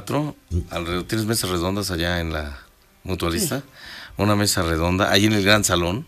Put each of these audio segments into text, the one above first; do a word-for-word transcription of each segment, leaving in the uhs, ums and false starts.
cuatro, alrededor, ¿tienes mesas redondas allá en la Mutualista? Sí. Una mesa redonda, ahí en el gran salón.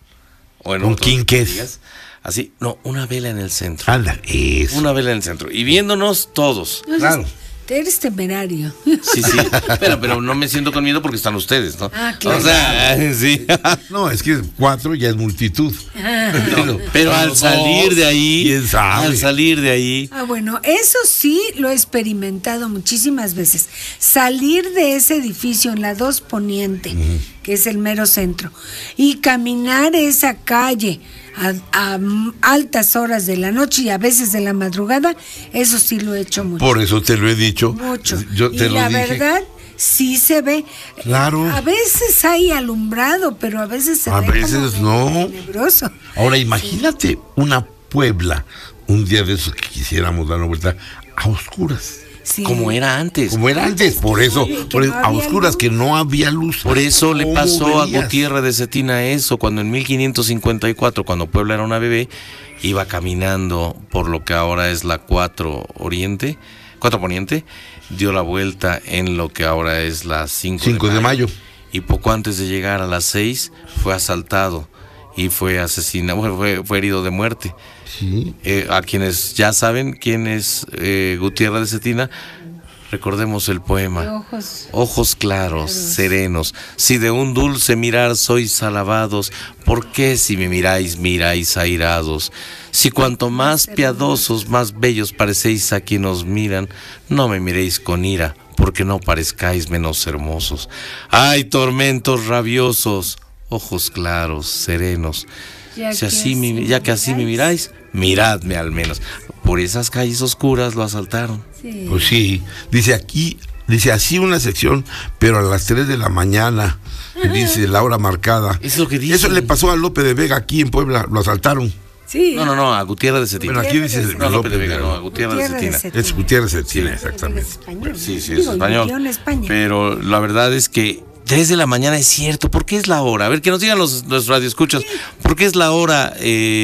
O en ¿Con quién qué es? Así, no, una vela en el centro. Anda, eso. Una vela en el centro. Y viéndonos todos. No, claro. Eres temerario. Sí, sí, pero, pero no me siento con miedo porque están ustedes, ¿no? Ah, claro. O sea, sí. No, es que cuatro ya es multitud. Ah. No, pero al salir de ahí, ¿quién sabe? al salir de ahí. Ah, bueno, eso sí lo he experimentado muchísimas veces. Salir de ese edificio en la dos Poniente, uh-huh. que es el mero centro, y caminar esa calle A, a altas horas de la noche y a veces de la madrugada, eso sí lo he hecho mucho. Por eso te lo he dicho. Mucho. Yo te y lo la dije. verdad, sí se ve. Claro. A veces hay alumbrado, pero a veces se a ve veces como no. tenebroso. Ahora imagínate sí. una Puebla, un día de esos que quisiéramos dar una vuelta a oscuras. Sí. Como era antes. Como era antes, por eso, sí, por no a oscuras, luz. Que no había luz. Por eso le pasó veías? a Gutiérrez de Cetina eso, cuando en mil quinientos cincuenta y cuatro, cuando Puebla era una bebé, iba caminando por lo que ahora es la cuatro Oriente, cuatro Poniente, dio la vuelta en lo que ahora es la cinco de mayo. Y poco antes de llegar a las seis fue asaltado y fue asesinado, fue, fue herido de muerte. Sí. Eh, a quienes ya saben quién es eh, Gutiérrez de Cetina, recordemos el poema. Ojos, ojos claros, claros. serenos, si de un dulce mirar sois alabados, ¿por qué si me miráis, miráis airados? Si cuanto más piadosos, más bellos parecéis a quien os miran, no me miréis con ira, porque no parezcáis menos hermosos. ¡Ay, tormentos rabiosos! Ojos claros, serenos. Ya, si que así así me, ya que así me miráis, miradme al menos. Por esas calles oscuras lo asaltaron. Sí. Pues sí, dice aquí, dice así una sección, pero a las tres de la mañana, dice la hora marcada. Es lo que dice. Eso le pasó a Lope de Vega aquí en Puebla, lo asaltaron. Sí. No, no, no, a Gutiérrez de Cetina. Bueno, aquí dice no, Lope de Vega, no, a Gutiérrez, Gutiérrez de de Cetina. Cetina. Es Gutiérrez de Cetina, Sí, exactamente. es español. Sí, sí, Digo, es español. vivió en España. Pero la verdad es que tres de la mañana es cierto. ¿Por qué es la hora? A ver, que nos digan los, los radioescuchas. ¿Por qué es la hora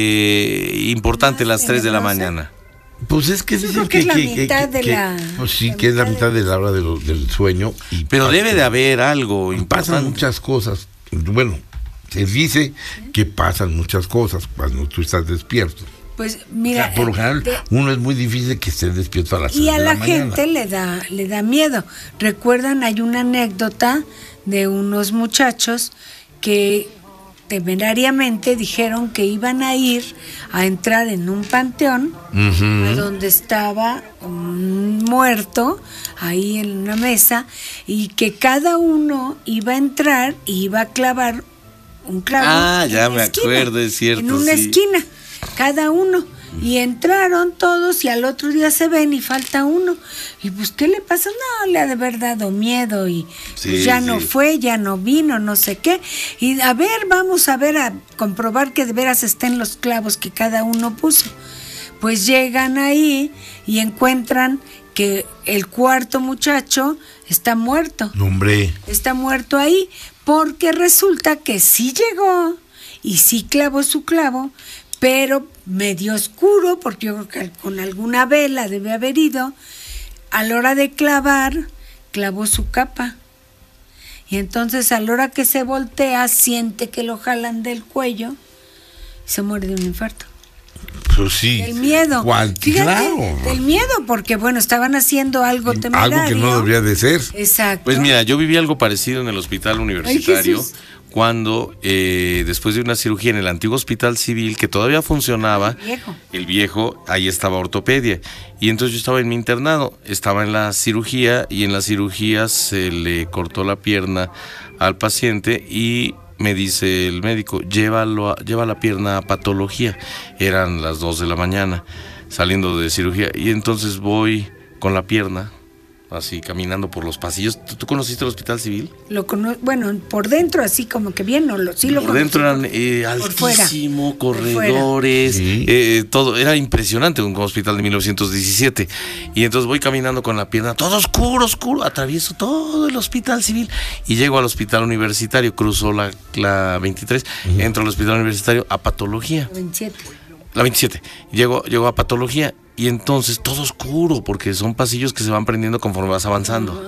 eh, importante las tres de la mañana? Pues es que Yo dicen creo que es la que, mitad que- de que- la- pues sí, la que es la mitad mitad de la hora de lo- del sueño. Y Pero pasa- debe de haber algo importante. pasan muchas cosas. Bueno, se dice que pasan muchas cosas cuando tú estás despierto. Pues O mira, sea, por lo general, de- uno es muy difícil que esté despierto a las y tres a de la, la mañana. gente le da le da miedo. Recuerdan, hay una anécdota de unos muchachos que temerariamente dijeron que iban a ir a entrar en un panteón Ujú. a donde estaba un muerto ahí en una mesa y que cada uno iba a entrar y iba a clavar un clavo. Ah, en ya la me esquina, acuerdo, es cierto, en una sí. esquina, cada uno. Y entraron todos y al otro día se ven y falta uno. Y pues, ¿qué le pasó? No, le ha de haber dado miedo y Sí, pues ya sí. no fue, ya no vino, no sé qué. Y a ver, vamos a ver, a comprobar que de veras estén los clavos que cada uno puso. Pues llegan ahí y encuentran que el cuarto muchacho está muerto. No, hombre. Está muerto ahí porque resulta que sí llegó y sí clavó su clavo, pero medio oscuro, porque yo creo que con alguna vela debe haber ido. A la hora de clavar, clavó su capa. Y entonces a la hora que se voltea, siente que lo jalan del cuello y se muere de un infarto. Pues sí. Del miedo. Cual- Fíjate, claro. del miedo, porque bueno, estaban haciendo algo temerario. Algo que no debería de ser. Exacto. Pues mira, yo viví algo parecido en el hospital universitario. Jesús. Cuando eh, después de una cirugía en el antiguo hospital civil que todavía funcionaba, El viejo. el viejo, ahí estaba ortopedia. Y entonces yo estaba en mi internado, estaba en la cirugía y en la cirugía se le cortó la pierna al paciente y me dice el médico, llévalo a, lleva la pierna a patología. Eran las dos de la mañana saliendo de cirugía y entonces voy con la pierna así caminando por los pasillos. ¿Tú, tú conociste el hospital civil? Lo cono bueno, por dentro así como que bien, no lo sí lo Por dentro conocí, eran eh, por fuera. altísimo, Por fuera. corredores, Sí. eh, todo, era impresionante, un hospital de mil novecientos diecisiete. Y entonces voy caminando con la pierna, todo oscuro, oscuro, atravieso todo el hospital civil y llego al hospital universitario, cruzo la, la veintitrés, uh-huh. entro al hospital universitario a patología. veintisiete. La veintisiete, llego, llego a patología y entonces todo oscuro porque son pasillos que se van prendiendo conforme vas avanzando.